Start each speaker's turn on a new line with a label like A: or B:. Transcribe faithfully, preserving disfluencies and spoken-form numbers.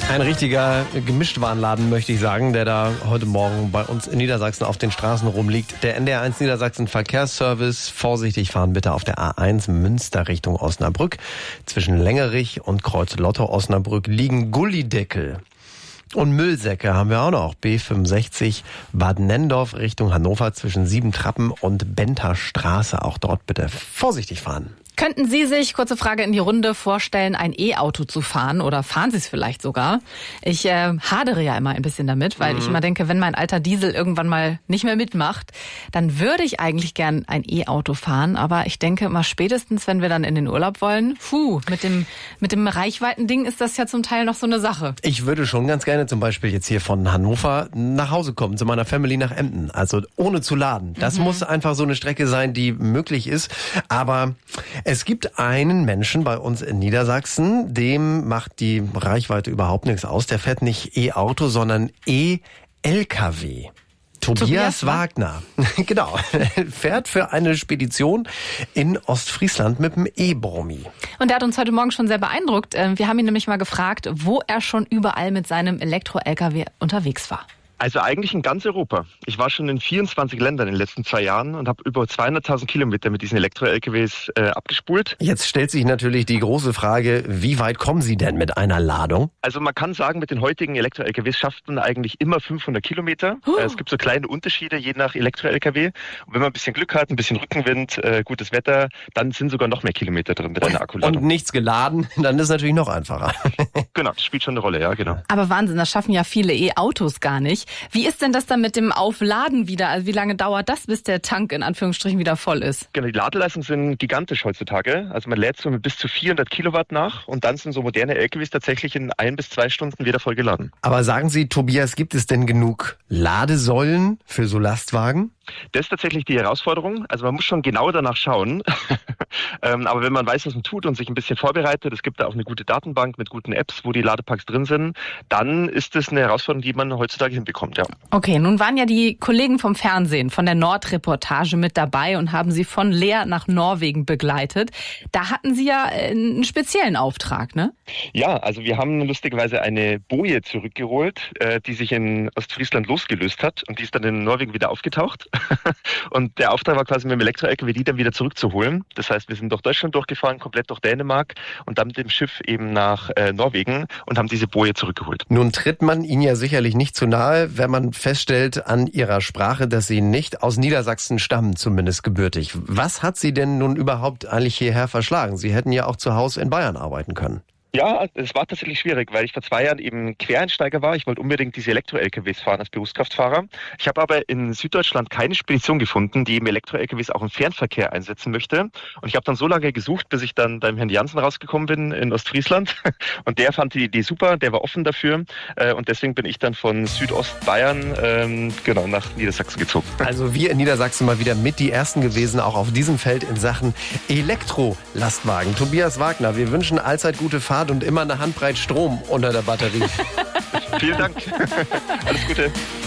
A: Ein richtiger Gemischtwarenladen, möchte ich sagen, der da heute Morgen bei uns in Niedersachsen auf den Straßen rumliegt. Der N D R eins Niedersachsen Verkehrsservice. Vorsichtig fahren bitte auf der A eins Münster Richtung Osnabrück. Zwischen Längerich und Kreuz-Lotto-Osnabrück liegen Gullideckel. Und Müllsäcke haben wir auch noch. B fünfundsechzig Bad Nenndorf Richtung Hannover zwischen Siebentrappen und Benter Straße. Auch dort bitte vorsichtig fahren.
B: Könnten Sie sich, kurze Frage in die Runde, vorstellen, ein E-Auto zu fahren? Oder fahren Sie es vielleicht sogar? Ich äh, hadere ja immer ein bisschen damit, weil mhm. ich immer denke, wenn mein alter Diesel irgendwann mal nicht mehr mitmacht, dann würde ich eigentlich gern ein E-Auto fahren. Aber ich denke mal spätestens, wenn wir dann in den Urlaub wollen, puh, mit dem, mit dem Reichweitending ist das ja zum Teil noch so eine Sache.
A: Ich würde schon ganz gerne zum Beispiel jetzt hier von Hannover nach Hause kommen, zu meiner Family nach Emden. Also ohne zu laden. Das mhm. muss einfach so eine Strecke sein, die möglich ist. Aber es gibt einen Menschen bei uns in Niedersachsen, dem macht die Reichweite überhaupt nichts aus. Der fährt nicht E-Auto, sondern E-L K W. Tobias, Tobias Wagner, genau, fährt für eine Spedition in Ostfriesland mit dem E-Brummi.
B: Und er hat uns heute Morgen schon sehr beeindruckt. Wir haben ihn nämlich mal gefragt, wo er schon überall mit seinem Elektro-L K W unterwegs war.
C: Also eigentlich in ganz Europa. Ich war schon in vierundzwanzig Ländern in den letzten zwei Jahren und habe über zweihunderttausend Kilometer mit diesen Elektro-L K Ws äh, abgespult.
A: Jetzt stellt sich natürlich die große Frage, wie weit kommen Sie denn mit einer Ladung?
C: Also man kann sagen, mit den heutigen Elektro-L K Ws schafft man eigentlich immer fünfhundert Kilometer. Oh. Es gibt so kleine Unterschiede je nach Elektro-L K W. Und wenn man ein bisschen Glück hat, ein bisschen Rückenwind, äh, gutes Wetter, dann sind sogar noch mehr Kilometer drin mit einer Akkuladung.
A: Und nichts geladen, dann ist es natürlich noch einfacher.
C: Genau, das spielt schon eine Rolle, ja, genau.
B: Aber Wahnsinn, das schaffen ja viele E-Autos gar nicht. Wie ist denn das dann mit dem Aufladen wieder? Also wie lange dauert das, bis der Tank in Anführungsstrichen wieder voll ist?
C: Genau, die Ladeleistungen sind gigantisch heutzutage. Also man lädt so mit bis zu vierhundert Kilowatt nach und dann sind so moderne L K Ws tatsächlich in ein bis zwei Stunden wieder voll geladen.
A: Aber sagen Sie, Tobias, gibt es denn genug Ladesäulen für so Lastwagen?
C: Das ist tatsächlich die Herausforderung. Also man muss schon genau danach schauen. ähm, aber wenn man weiß, was man tut und sich ein bisschen vorbereitet, es gibt da auch eine gute Datenbank mit guten Apps, wo die Ladepacks drin sind, dann ist das eine Herausforderung, die man heutzutage hinbekommt, ja.
B: Okay, nun waren ja die Kollegen vom Fernsehen, von der Nordreportage mit dabei und haben Sie von Leer nach Norwegen begleitet. Da hatten Sie ja einen speziellen Auftrag, ne?
C: Ja, also wir haben lustigerweise eine Boje zurückgeholt, äh, die sich in Ostfriesland losgelöst hat und die ist dann in Norwegen wieder aufgetaucht. Und der Auftrag war quasi mit dem Elektro-L K W die dann wieder zurückzuholen. Das heißt, wir sind durch Deutschland durchgefahren, komplett durch Dänemark und dann mit dem Schiff eben nach äh, Norwegen und haben diese Boje zurückgeholt.
A: Nun tritt man Ihnen ja sicherlich nicht zu nahe, wenn man feststellt an Ihrer Sprache, dass Sie nicht aus Niedersachsen stammen, zumindest gebürtig. Was hat Sie denn nun überhaupt eigentlich hierher verschlagen? Sie hätten ja auch zu Hause in Bayern arbeiten können.
C: Ja, es war tatsächlich schwierig, weil ich vor zwei Jahren eben Quereinsteiger war. Ich wollte unbedingt diese Elektro-L K Ws fahren als Berufskraftfahrer. Ich habe aber in Süddeutschland keine Spedition gefunden, die eben Elektro-L K Ws auch im Fernverkehr einsetzen möchte. Und ich habe dann so lange gesucht, bis ich dann beim Herrn Jansen rausgekommen bin in Ostfriesland. Und der fand die Idee super, der war offen dafür. Und deswegen bin ich dann von Südostbayern ähm, genau nach Niedersachsen gezogen.
A: Also wir in Niedersachsen mal wieder mit die Ersten gewesen, auch auf diesem Feld in Sachen Elektrolastwagen. Tobias Wagner, wir wünschen allzeit gute Fahrt und immer eine Handbreit Strom unter der Batterie.
C: Vielen Dank. Alles Gute.